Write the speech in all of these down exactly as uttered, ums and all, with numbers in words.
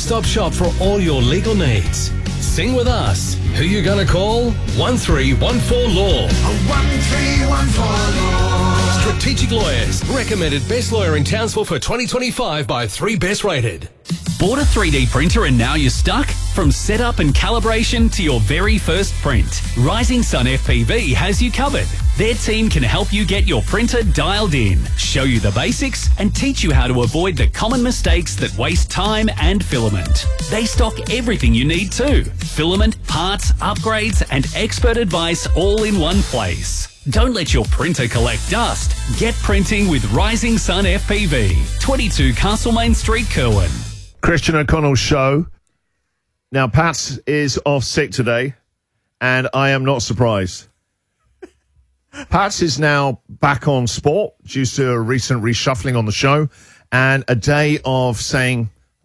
one-stop shop for all your legal needs. Sing with us. Who you gonna call? one three one four law. one three one four law. Strategic Lawyers. Recommended best lawyer in Townsville for twenty twenty-five by three Best Rated. Bought a three D printer and now you're stuck? From setup and calibration to your very first print, Rising Sun F P V has you covered. Their team can help you get your printer dialed in, show you the basics, and teach you how to avoid the common mistakes that waste time and filament. They stock everything you need too. Filament, parts, upgrades, and expert advice all in one place. Don't let your printer collect dust. Get printing with Rising Sun F P V. twenty-two Castlemaine Street, Kerwin. Christian O'Connell Show. Now, Pats is off sick today, and I am not surprised. Pats is now back on sport due to a recent reshuffling on the show and a day of saying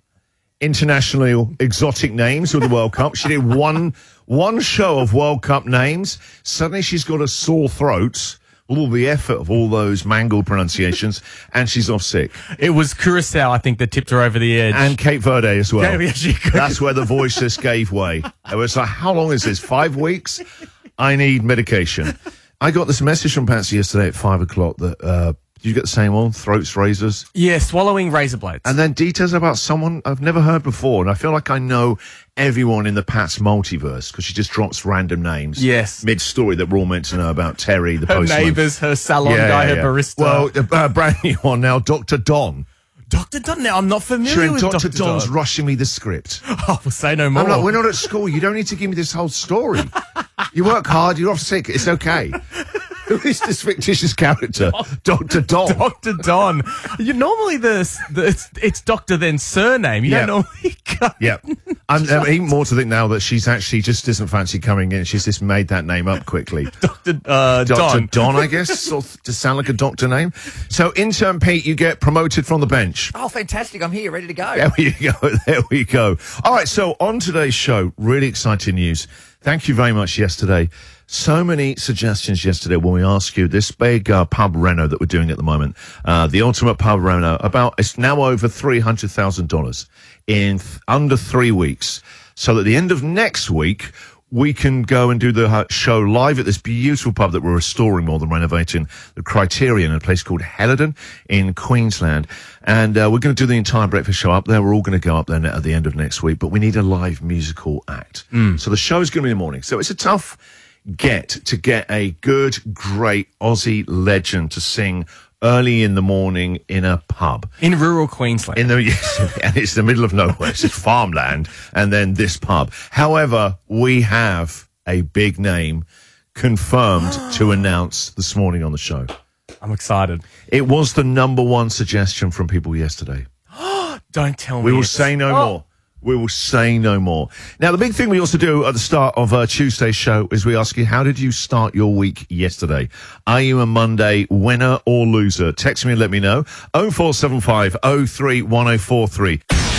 internationally exotic names with the World Cup. She did one one show of World Cup names. Suddenly she's got a sore throat, all the effort of all those mangled pronunciations, and she's off sick. It was Curacao, I think, that tipped her over the edge. And Cape Verde as well. Yeah, she could. That's where the voice just gave way. It was like, how long is this? Five weeks? I need medication. I got this message from Patsy yesterday at five o'clock that, uh, did you get the same one? Throats, razors? Yeah, swallowing razor blades. And then details about someone I've never heard before. And I feel like I know everyone in the Pats multiverse because she just drops random names. Yes. Mid-story that we're all meant to know about Terry, the her postman. neighbours, her salon Yeah, guy, yeah, her yeah. barista. Well, a uh, brand new one now, Doctor Don. Doctor Don, now I'm not familiar Sure, with Doctor Doctor Don's Don. rushing me the script. Oh, we'll say no more. I'm like, we're not at school. You don't need to give me this whole story. You work hard. You're off sick. It's okay. Who is this fictitious character? Doctor Don. Doctor Don. You normally the, the it's, it's Doctor then surname. You Yeah. don't normally go. Yeah. I'm, I'm even more to think now that she's actually just doesn't fancy coming in. She's just made that name up quickly. Doctor Uh, Doctor Don. Don, I guess, sort of, to sound like a doctor name. So, intern Pete, you get promoted from the bench. Oh, fantastic. I'm here, ready to go. There we go. There we go. All right. So, on today's show, really exciting news. Thank you very much yesterday. So many suggestions yesterday when we asked you this big uh, pub reno that we're doing at the moment, uh, the ultimate pub reno, about, it's now over three hundred thousand dollars in th- under three weeks. So at the end of next week, we can go and do the uh, show live at this beautiful pub that we're restoring more than renovating, the Criterion, in a place called Helidon in Queensland. And uh, we're going to do the entire breakfast show up there. We're all going to go up there at the end of next week, but we need a live musical act. Mm. So the show's going to be in the morning. So it's a tough get to get a good, great Aussie legend to sing early in the morning in a pub. In rural Queensland. In the, yes, and it's the middle of nowhere. It's just farmland and then this pub. However, we have a big name confirmed to announce this morning on the show. I'm excited. It was the number one suggestion from people yesterday. Don't tell me. We will it's- say no Oh. more. We will say no more. Now, the big thing we also do at the start of uh, Tuesday's show is we ask you, how did you start your week yesterday? Are you a Monday winner or loser? Text me and let me know. oh four seven five oh three one oh four three.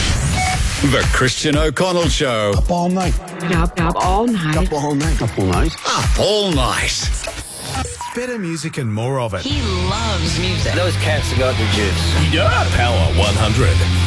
The Christian O'Connell Show. Up all night. Up, up all night. Up all night. Up all night. Up all night. Better music and more of it. He loves music. Those cats have got the juice. Yeah. Power one hundred.